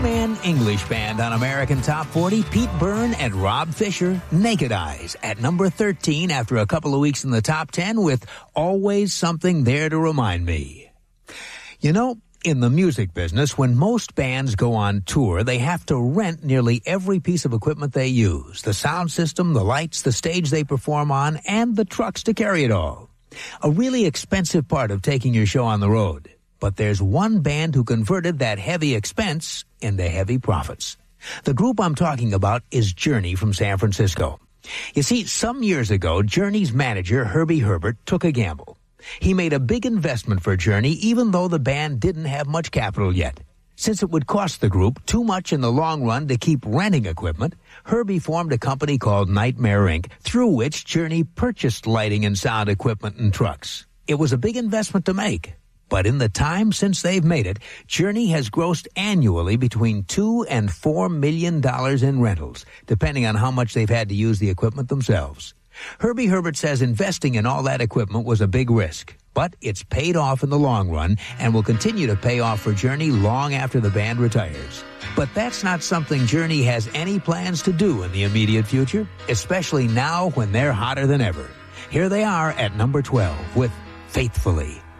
Man English band on American Top 40, Pete Byrne and Rob Fisher, Naked Eyes, at number 13 after a couple of weeks in the top 10 with Always Something There to Remind Me. You know, in the music business, when most bands go on tour, they have to rent nearly every piece of equipment they use. The sound system, the lights, the stage they perform on, and the trucks to carry it all. A really expensive part of taking your show on the road. But there's one band who converted that heavy expense into heavy profits. The group I'm talking about is Journey from San Francisco. You see, some years ago, Journey's manager, Herbie Herbert, took a gamble. He made a big investment for Journey, even though the band didn't have much capital yet. Since it would cost the group too much in the long run to keep renting equipment, Herbie formed a company called Nightmare Inc., through which Journey purchased lighting and sound equipment and trucks. It was a big investment to make. But in the time since they've made it, Journey has grossed annually between $2 and $4 million in rentals, depending on how much they've had to use the equipment themselves. Herbie Herbert says investing in all that equipment was a big risk, but it's paid off in the long run and will continue to pay off for Journey long after the band retires. But that's not something Journey has any plans to do in the immediate future, especially now when they're hotter than ever. Here they are at number 12 with Faithfully.